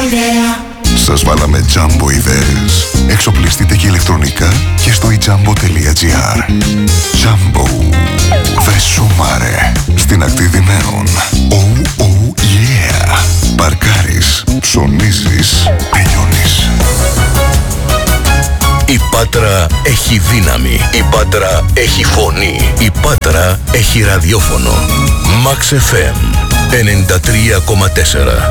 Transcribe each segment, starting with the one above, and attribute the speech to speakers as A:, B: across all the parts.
A: Σας βάλαμε Jumbo ιδέες. Εξοπλιστείτε και ηλεκτρονικά και στο ijambo.gr. Jumbo. Δε σούμαρε. Στην ακτή Δυναίων. Oh, oh, yeah. Παρκάρεις, ψωνίζεις, τελειώνεις.
B: Η Πάτρα έχει δύναμη. Η Πάτρα έχει φωνή. Η Πάτρα έχει ραδιόφωνο. Max FM 93,4.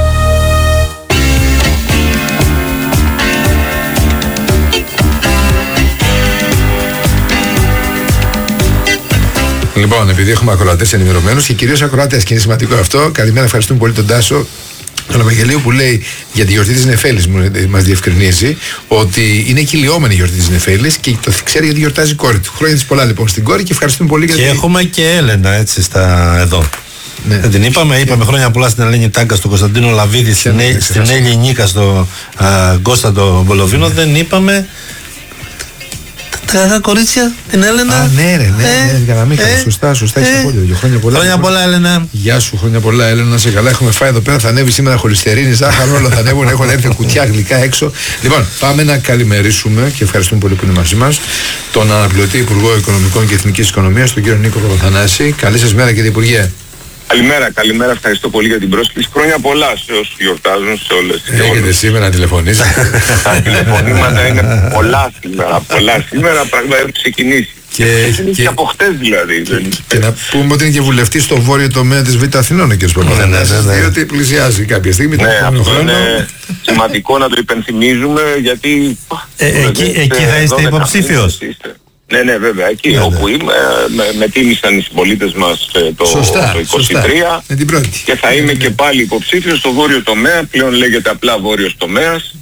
C: Λοιπόν, επειδή έχουμε ακροατές ενημερωμένους και κυρίως ακροατές, και είναι σημαντικό αυτό, καλημέρα, ευχαριστούμε πολύ τον Τάσο Καλαμαγγελίου που λέει για τη γιορτή της Νεφέλης, μας διευκρινίζει ότι είναι κυλιόμενη η γιορτή της Νεφέλης και το ξέρει γιατί γιορτάζει η κόρη του. Χρόνια της πολλά λοιπόν στην κόρη και ευχαριστούμε πολύ για
D: και έχουμε και Έλενα έτσι εδώ.
C: Ναι.
D: Δεν την είπαμε χρόνια πολλά στην Ελένη Τάγκα, στον Κωνσταντίνο Λαβίδη, στην Έλλη Νίκα, στον Κώστα τον Μπολοβίνο. Δεν είπαμε τα καλά κορίτσια, την Έλενα.
C: Α, ναι, για να μην κάνω. Σωστά, έχεις απόλυτο.
D: Χρόνια πολλά, Έλενα.
C: Γεια σου, χρόνια πολλά, Έλενα. Να σε καλά. Έχουμε φάει εδώ πέρα. Θα ανέβει σήμερα χολυστερίνη, ζάχαρο, όλα θα ανέβουν. Έχουν έρθει κουτιά γλυκά έξω. Λοιπόν, πάμε να καλημερίσουμε και ευχαριστούμε πολύ που είναι μαζί μας τον αναπληρωτή Υπουργό Οικονομικών και Εθνικής Οικονομίας, τον κύριο Νίκο Παπαθανάση. Καλή σας μέρα, κύριε Υπουργέ.
E: Καλημέρα, ευχαριστώ πολύ για την πρόσκληση. Χρόνια πολλά σε όσους γιορτάζουν, σε όλες.
C: Έχετε σήμερα να τηλεφωνήσετε.
E: Τα τηλεφωνήματα είναι πολλά σήμερα, πράγματι έχουν ξεκινήσει. Και από χτες δηλαδή.
C: Και να πούμε ότι είναι και βουλευτής στο βόρειο τομέα της Β' Αθηνών ο κ. Παπαθανάσης, διότι πλησιάζει κάποια στιγμή.
E: Ναι, αυτό είναι σημαντικό να το υπενθυμίζουμε, γιατί
D: εκεί θα είστε υποψήφιος.
E: Ναι, βέβαια. Εκεί όπου είμαι, με τίμησαν οι συμπολίτες μας το 23 και θα είμαι και πάλι υποψήφιος στο βόρειο τομέα, πλέον λέγεται απλά βόρειος τομέας,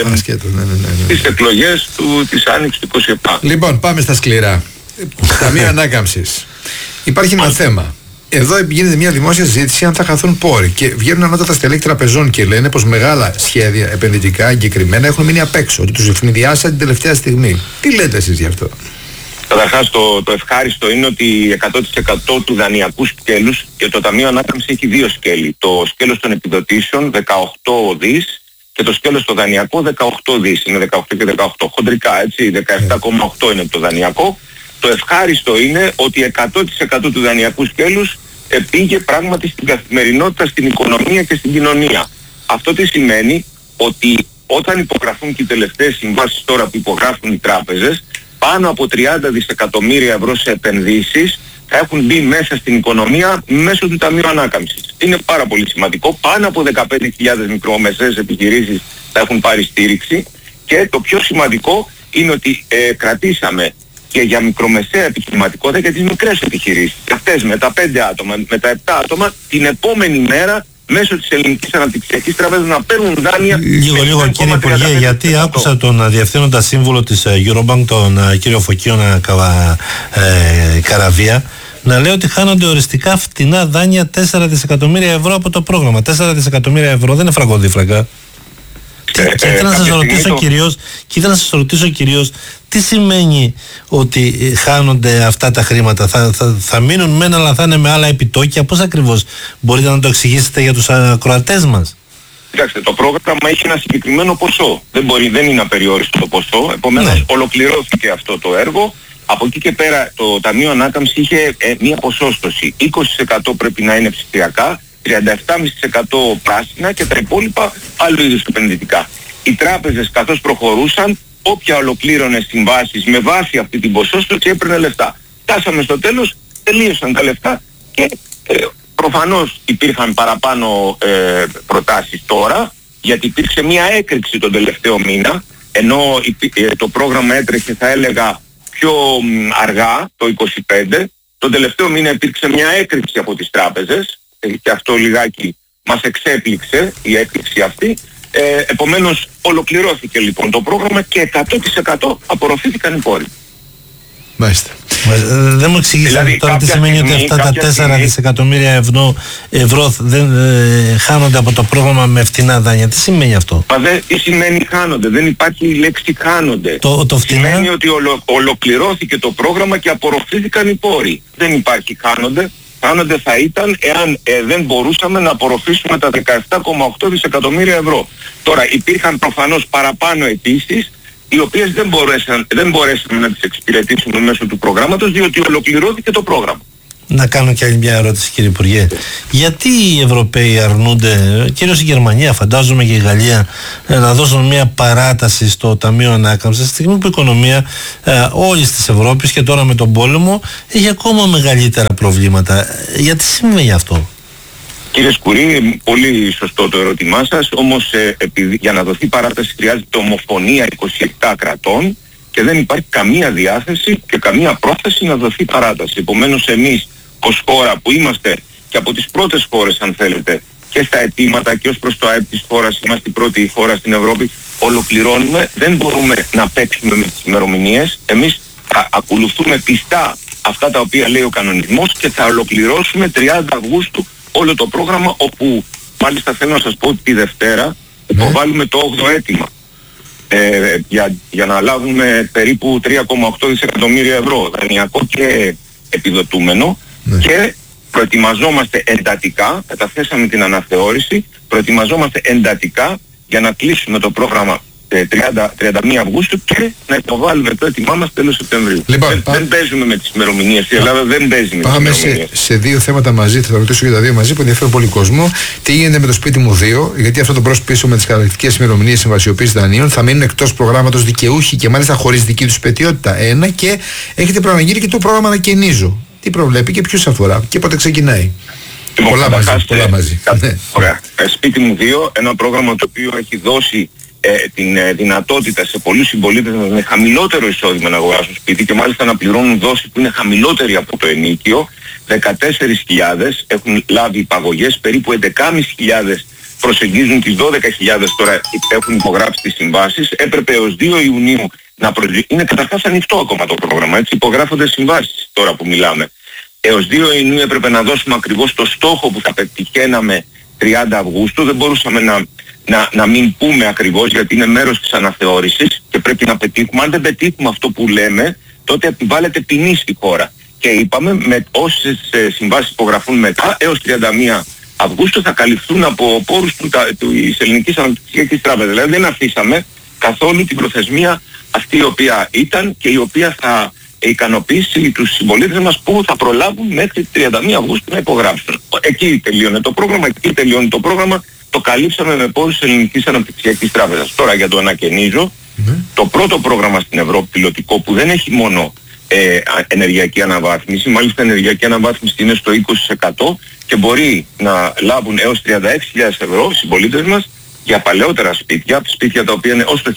E: στις εκλογές της Άνοιξης του 27.
C: Λοιπόν, πάμε στα σκληρά. Ταμείο Ανάκαμψης. Υπάρχει ένα θέμα. Εδώ γίνεται μια δημόσια συζήτηση αν θα χαθούν πόροι και βγαίνουν ανώτατα στελέχη τραπεζών και λένε πως μεγάλα σχέδια επενδυτικά εγκεκριμένα έχουν μείνει απ' έξω, ότι τους ευνηδιάσαν την τελευταία στιγμή. Τι λέτε εσείς γι' αυτό?
E: Καταρχάς το ευχάριστο είναι ότι 100% του δανειακού σκέλους και το Ταμείο Ανάκαμψης έχει δύο σκέλη. Το σκέλος των επιδοτήσεων 18 δις και το σκέλος το δανειακό 18 δις. Είναι 18 και 18. Χοντρικά έτσι, 17,8 είναι το δανειακό. Το ευχάριστο είναι ότι 100% του δανειακού σκέλους πήγε πράγματι στην καθημερινότητα, στην οικονομία και στην κοινωνία. Αυτό τι σημαίνει? Ότι όταν υπογραφούν και οι τελευταίες συμβάσεις τώρα που υπογράφουν οι τράπεζες, πάνω από 30 δισεκατομμύρια ευρώ σε επενδύσεις θα έχουν μπει μέσα στην οικονομία μέσω του Ταμείου Ανάκαμψης. Είναι πάρα πολύ σημαντικό. Πάνω από 15.000 μικρομεσαίες επιχειρήσεις θα έχουν πάρει στήριξη και το πιο σημαντικό είναι ότι κρατήσαμε και για μικρομεσαία επιχειρηματικότητα για τις μικρές επιχειρήσεις. Και αυτές με τα 5 άτομα, με τα 7 άτομα την επόμενη μέρα μέσω της Ελληνικής Αναπτυξιακής Τράπεζας να παίρνουν δάνεια.
D: Λίγο κύριε Υπουργέ, γιατί άκουσα τον διευθύνοντα σύμβουλο της Eurobank, τον κύριο Φωκίωνα Καραβία, να λέει ότι χάνονται οριστικά φτηνά δάνεια 4 δισεκατομμύρια ευρώ από το πρόγραμμα. 4 δισεκατομμύρια ευρώ δεν είναι φραγκοδίφραγκα. Και ήθελα να σας ρωτήσω κυρίως τι σημαίνει ότι χάνονται αυτά τα χρήματα. Θα μείνουν μεν αλλά θα είναι με άλλα επιτόκια? Πώς ακριβώς μπορείτε να το εξηγήσετε για τους ακροατές μας?
E: Κοιτάξτε, το πρόγραμμα έχει ένα συγκεκριμένο ποσό. Δεν είναι απεριόριστο το ποσό. Επομένως ολοκληρώθηκε αυτό το έργο. Από εκεί και πέρα το Ταμείο Ανάκαμψης είχε μία ποσόστοση. 20% πρέπει να είναι ψηφιακά, 37,5% πράσινα και τα υπόλοιπα άλλου είδους επενδυτικά. Οι τράπεζες καθώς προχωρούσαν, όποια ολοκλήρωνε συμβάσεις με βάση αυτή την ποσόστοση έπαιρνε λεφτά. Φτάσαμε στο τέλος, τελείωσαν τα λεφτά και προφανώς υπήρχαν παραπάνω προτάσεις τώρα, γιατί υπήρξε μια έκρηξη τον τελευταίο μήνα, ενώ το πρόγραμμα έτρεχε θα έλεγα πιο αργά, το 25, τον τελευταίο μήνα υπήρξε μια έκρηξη από τις τράπεζες και αυτό λιγάκι μας εξέπληξε η έκρηξη αυτή. Επομένως ολοκληρώθηκε λοιπόν το πρόγραμμα και 100% απορροφήθηκαν οι πόροι.
C: Μάλιστα.
D: Δεν μου εξηγήσατε δηλαδή, τώρα τι σημαίνει ότι αυτά τα 4 δισεκατομμύρια ευρώ δεν χάνονται από το πρόγραμμα με φτηνά δάνεια. Τι σημαίνει αυτό?
E: Τι σημαίνει χάνονται? Δεν υπάρχει η λέξη χάνονται.
D: Το φτηνά
E: σημαίνει ότι ολοκληρώθηκε το πρόγραμμα και απορροφήθηκαν οι πόροι. Δεν υπάρχει χάνονται. αυξάνονται θα ήταν εάν δεν μπορούσαμε να απορροφήσουμε τα 17,8 δισεκατομμύρια ευρώ. Τώρα υπήρχαν προφανώς παραπάνω αιτήσεις, οι οποίες δεν μπορέσαμε να τις εξυπηρετήσουμε μέσω του προγράμματος, διότι ολοκληρώθηκε το πρόγραμμα.
D: Να κάνω και άλλη μια ερώτηση, κύριε Υπουργέ. Γιατί οι Ευρωπαίοι αρνούνται, κυρίως η Γερμανία, φαντάζομαι και η Γαλλία, να δώσουν μια παράταση στο Ταμείο Ανάκαμψης, στη στιγμή που η οικονομία όλης της Ευρώπης και τώρα με τον πόλεμο έχει ακόμα μεγαλύτερα προβλήματα? Γιατί συμβαίνει αυτό?
E: Κύριε Σκουρί, πολύ σωστό το ερώτημά σας, όμως για να δοθεί παράταση χρειάζεται ομοφωνία 27 κρατών και δεν υπάρχει καμία διάθεση και καμία πρόθεση να δοθεί παράταση. Επομένως εμείς ως χώρα που είμαστε και από τις πρώτες χώρες, αν θέλετε, και στα αιτήματα και ως προς το ΑΕΠ της χώρας, είμαστε η πρώτη χώρα στην Ευρώπη, ολοκληρώνουμε, δεν μπορούμε να παίξουμε με τις ημερομηνίες. Εμείς θα ακολουθούμε πιστά αυτά τα οποία λέει ο κανονισμός και θα ολοκληρώσουμε 30 Αυγούστου όλο το πρόγραμμα, όπου μάλιστα θέλω να σας πω ότι τη Δευτέρα υποβάλλουμε το 8ο αίτημα για να λάβουμε περίπου 3,8 δισεκατομμύρια ευρώ δανειακό και επιδοτούμενο και προετοιμαζόμαστε εντατικά, καταθέσαμε την αναθεώρηση, προετοιμαζόμαστε εντατικά για να κλείσουμε το πρόγραμμα 31 Αυγούστου και να υποβάλουμε το έτοιμά μας τέλος Σεπτεμβρίου. Λοιπόν, δεν παίζουμε με τις ημερομηνίες. Η Ελλάδα δεν παίζει με τις ημερομηνίες.
C: Πάμε σε δύο θέματα μαζί. Θα ρωτήσω για τα δύο μαζί που ενδιαφέρουν πολύ κόσμο. Τι γίνεται με το σπίτι μου 2, γιατί αυτό το προς πίσω με τις καταληκτικές ημερομηνίες συμβασιοποίησης δανείων θα μείνουν εκτός προγράμματος δικαιούχοι και μάλιστα χωρίς δική τους πετιότητα. Ένα, και έχετε προαναγγείλει και το πρόγραμμα Ανακαινίζω. Τι προβλέπει και ποιους αφορά και πότε ξεκινάει? Πολλά μαζί.
E: Ωραία. Σπίτι μου 2, ένα πρόγραμμα το οποίο έχει δώσει την δυνατότητα σε πολλούς συμπολίτες με χαμηλότερο εισόδημα να αγοράσουν σπίτι και μάλιστα να πληρώνουν δόση που είναι χαμηλότερη από το ενοίκιο. 14.000 έχουν λάβει υπαγωγές, περίπου 11.500 προσεγγίζουν τις 12.000 τώρα έχουν υπογράψει τις συμβάσεις. Έπρεπε ως 2 Ιουνίου να είναι καταρχάς ανοιχτό ακόμα το πρόγραμμα, έτσι υπογράφονται συμβάσεις τώρα που μιλάμε. Έως 2 Ιουνίου έπρεπε να δώσουμε ακριβώς το στόχο που θα πετυχαίναμε 30 Αυγούστου, δεν μπορούσαμε να μην πούμε ακριβώς γιατί είναι μέρος της αναθεώρησης και πρέπει να πετύχουμε. Αν δεν πετύχουμε αυτό που λέμε, τότε επιβάλλεται ποινή στη χώρα. Και είπαμε με όσες συμβάσεις υπογραφούν μετά έως 31 Αυγούστου θα καλυφθούν από πόρους της Ελληνικής Αναπτυξιακής Τράπεζας. Δηλαδή δεν αφήσαμε καθόλου την προθεσμία αυτή η οποία ήταν και η οποία θα ικανοποιήσει τους συμπολίτες μας που θα προλάβουν μέχρι 31 Αυγούστου να υπογράψουν. Εκεί τελειώνει το πρόγραμμα, το καλύψαμε με πόρους της Ελληνικής Αναπτυξιακής Τράπεζας. Τώρα για το Ανακαινίζω, το πρώτο πρόγραμμα στην Ευρώπη πιλωτικό που δεν έχει μόνο ενεργειακή αναβάθμιση, μάλιστα ενεργειακή αναβάθμιση είναι στο 20% και μπορεί να λάβουν έως 36.000 ευρώ οι συμπολίτες μας για παλαιότερα σπίτια τα οποία είναι ως το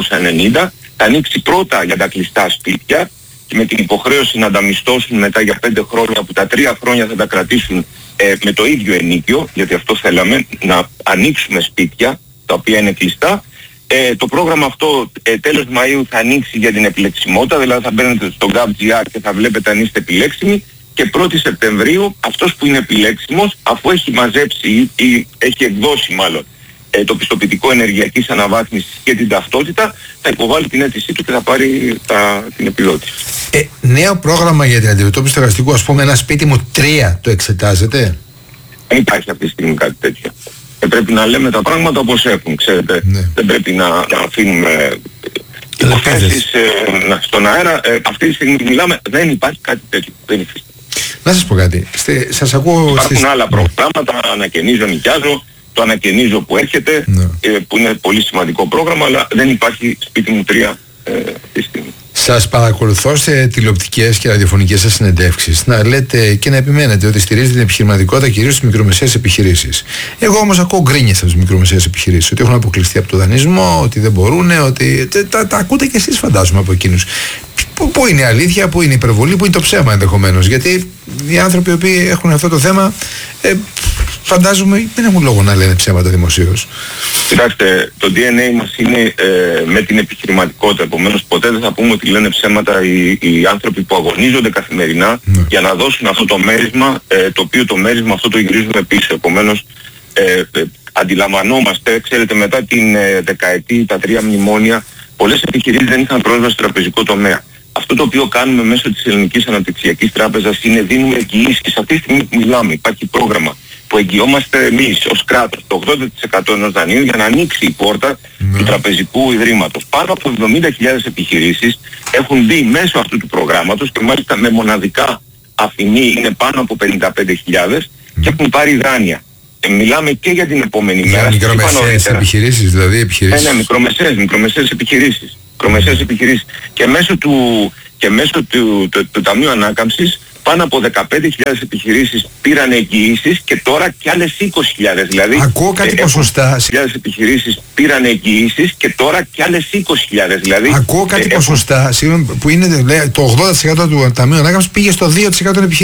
E: 1990, θα ανοίξει πρώτα για τα κλειστά σπίτια και με την υποχρέωση να τα μισθώσουν μετά για 5 χρόνια, που τα 3 χρόνια θα τα κρατήσουν με το ίδιο ενοίκιο, γιατί αυτό θέλαμε, να ανοίξουμε σπίτια τα οποία είναι κλειστά. Το πρόγραμμα αυτό τέλος Μαΐου θα ανοίξει για την επιλεξιμότητα, δηλαδή θα μπαίνετε στο gov.gr και θα βλέπετε αν είστε επιλέξιμοι και 1η Σεπτεμβρίου αυτός που είναι επιλέξιμος, αφού έχει μαζέψει ή έχει εκδώσει μάλλον το πιστοποιητικό ενεργειακής αναβάθμισης και την ταυτότητα, θα υποβάλει την αίτησή του και θα πάρει την επιδότηση.
C: Νέο πρόγραμμα για την αντιμετώπιση του εργαστικού, ας πούμε ένα σπίτι μου 3, το εξετάζετε?
E: Δεν υπάρχει αυτή τη στιγμή κάτι τέτοιο. Πρέπει να λέμε τα πράγματα όπως έχουν, ξέρετε. Δεν πρέπει να αφήνουμε υποθέσεις στον αέρα. Αυτή τη στιγμή μιλάμε, δεν υπάρχει κάτι τέτοιο. Δεν υφίσταται.
C: Να σας πω κάτι. Σας ακούω.
E: Υπάρχουν άλλα προγράμματα, Ανακαινίζω, νοικιάζω. Το Ανακαινίζω που έρχεται, που είναι πολύ σημαντικό πρόγραμμα, αλλά δεν υπάρχει σπίτι μου 3 αυτή τη στιγμή.
C: Σας παρακολουθώ σε τηλεοπτικές και ραδιοφωνικές σας συνεντεύξεις να λέτε και να επιμένετε ότι στηρίζετε την επιχειρηματικότητα κυρίως στις μικρομεσαίες επιχειρήσεις. Εγώ όμως ακούω γκρίνιες από τις μικρομεσαίες επιχειρήσεις, ότι έχουν αποκλειστεί από το δανεισμό, ότι δεν μπορούν, ότι τα ακούτε και εσείς φαντάζομαι από εκείνους. Πού είναι η αλήθεια, πού είναι η υπερβολή, πού είναι το ψέμα ενδεχομένως? Γιατί οι άνθρωποι οι οποίοι έχουν αυτό το θέμα φαντάζομαι δεν έχουν λόγο να λένε ψέματα δημοσίως.
E: Κοιτάξτε, το DNA μας είναι με την επιχειρηματικότητα, επομένως ποτέ δεν θα πούμε ότι λένε ψέματα οι άνθρωποι που αγωνίζονται καθημερινά για να δώσουν αυτό το μέρισμα, το οποίο το μέρισμα αυτό το γυρίζουμε πίσω. Επομένως αντιλαμβανόμαστε, ξέρετε, μετά την δεκαετή, τα 3 μνημόνια, πολλές επιχειρήσεις δεν είχαν πρόσβαση στο τραπεζικό τομέα. Αυτό το οποίο κάνουμε μέσω της Ελληνικής Αναπτυξιακής Τράπεζας είναι δίνουμε εγγυήσεις. Αυτή τη στιγμή που μιλάμε υπάρχει πρόγραμμα που εγγυόμαστε εμείς ως κράτος το 80% ενός δανείου για να ανοίξει η πόρτα του τραπεζικού ιδρύματος. Πάνω από 70.000 επιχειρήσεις έχουν μπει μέσω αυτού του προγράμματος και μάλιστα με μοναδικά αφηνή είναι πάνω από 55.000 και έχουν πάρει δάνεια. Μιλάμε και για την επόμενη μέρα.
C: Για μικρομεσαίες επιχειρήσεις, δηλαδή επιχειρήσεις.
E: Ναι, μικρομεσαίες επιχειρήσεις. Και μέσω του Ταμείου Ανάκαμψης πάνω από 15.000 επιχειρήσεις πήραν εγγυήσεις και τώρα και άλλες 20.000. Δηλαδή,
C: ακούω κάτι ποσοστά.
E: Επιχειρήσεις πήραν εγγυήσεις και τώρα και άλλες 20.000. Δηλαδή,
C: ακούω κάτι ποσοστά που είναι το 80% του Ταμείου Ανάκαμψης πήγε στο 2% των επιχειρήσεων.